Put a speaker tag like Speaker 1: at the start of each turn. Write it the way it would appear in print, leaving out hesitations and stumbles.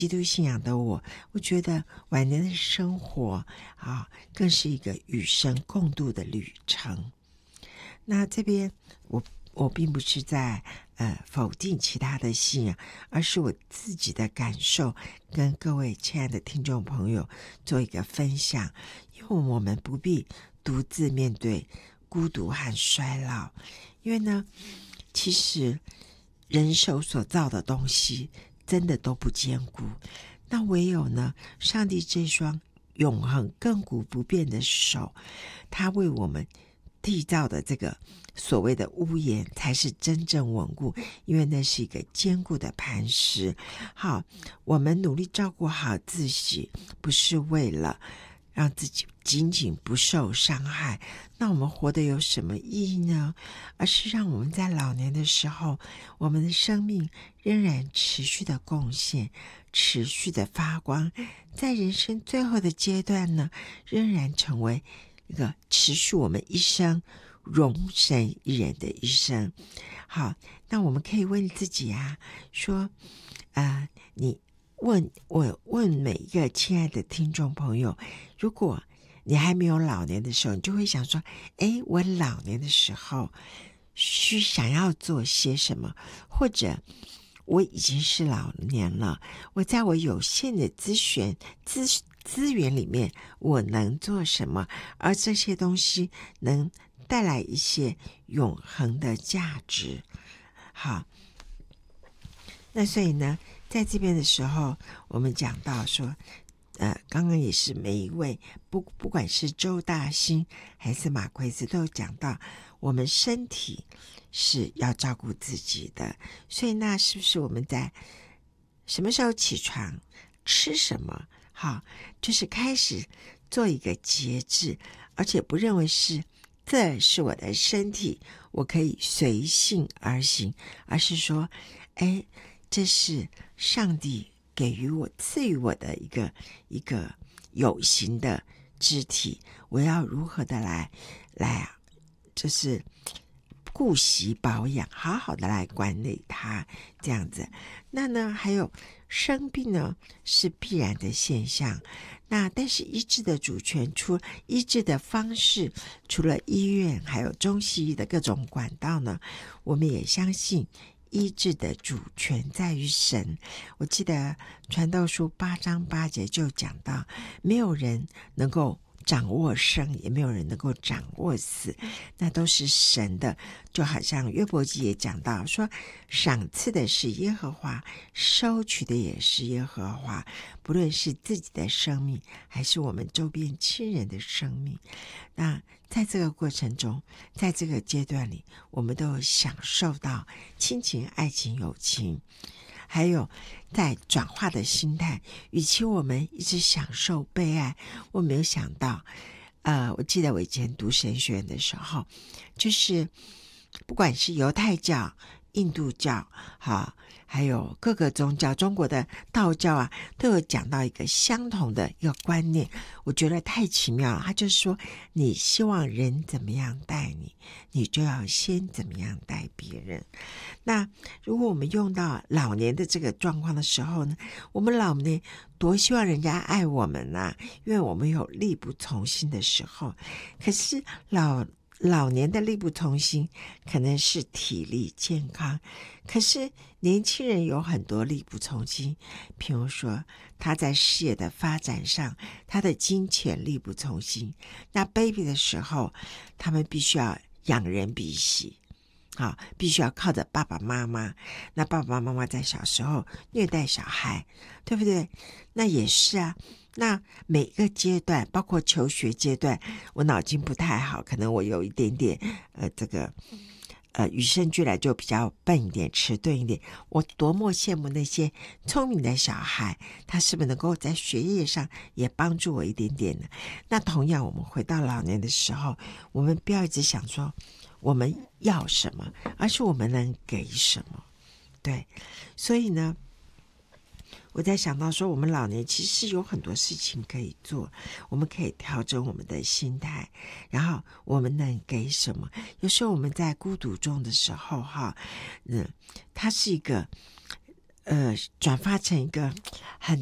Speaker 1: 基督信仰的我觉得晚年的生活更是一个与神共度的旅程。那这边我并不是在否定其他的信仰，而是我自己的感受，跟各位亲爱的听众朋友做一个分享。因为我们不必独自面对孤独和衰老，因为呢，其实人手所造的东西真的都不坚固，那唯有呢，上帝这双永恒亘古不变的手，他为我们缔造的这个所谓的屋檐才是真正稳固，因为那是一个坚固的磐石。好，我们努力照顾好自己，不是为了让自己仅仅不受伤害，那我们活得有什么意义呢？而是让我们在老年的时候，我们的生命仍然持续的贡献，持续的发光，在人生最后的阶段呢，仍然成为一个持续我们一生荣神一人的一生。好，那我们可以问自己说你问每一个亲爱的听众朋友，如果你还没有老年的时候，你就会想说，我老年的时候想要做些什么，或者我已经是老年了，我在我有限的资源里面我能做什么，而这些东西能带来一些永恒的价值。好，那所以呢，在这边的时候，我们讲到说，刚刚也是每一位不管是周大兴还是马奎子都有讲到，我们身体是要照顾自己的，所以那是不是我们在什么时候起床，吃什么，好，就是开始做一个节制，而且不认为这是我的身体，我可以随性而行，而是说，这是上帝给予我赐予我的一个有形的肢体，我要如何的来就是顾惜保养，好好的来管理它，这样子。那呢，还有生病呢是必然的现象，那但是医治的主权，医治的方式，除了医院还有中西医的各种管道呢，我们也相信医治的主权在于神。我记得传道书8章8节就讲到，没有人能够掌握生，也没有人能够掌握死，那都是神的。就好像约伯记也讲到说，赏赐的是耶和华，收取的也是耶和华，不论是自己的生命还是我们周边亲人的生命。那在这个过程中，在这个阶段里，我们都有享受到亲情、爱情、友情，还有在转化的心态。与其我们一直享受被爱，我没有想到我记得我以前读神学院的时候，就是不管是犹太教、印度教还有各个宗教，中国的道教都有讲到一个相同的一个观念，我觉得太奇妙了。他就是说，你希望人怎么样待你，你就要先怎么样待别人。那如果我们用到老年的这个状况的时候呢，我们老年多希望人家爱我们因为我们有力不从心的时候。可是老年的力不从心可能是体力健康，可是年轻人有很多力不从心，譬如说他在事业的发展上，他的金钱力不从心。那 baby 的时候，他们必须要仰人鼻息，必须要靠着爸爸妈妈。那爸爸妈妈在小时候虐待小孩，对不对？那也是那每个阶段，包括求学阶段，我脑筋不太好，可能我有一点点与生俱来就比较笨一点，迟钝一点。我多么羡慕那些聪明的小孩，他是不是能够在学业上也帮助我一点点呢？那同样，我们回到老年的时候，我们不要一直想说我们要什么，而是我们能给什么。对，所以呢，我在想到说，我们老年其实有很多事情可以做，我们可以调整我们的心态，然后我们能给什么？有时候我们在孤独中的时候它是一个转发成一个很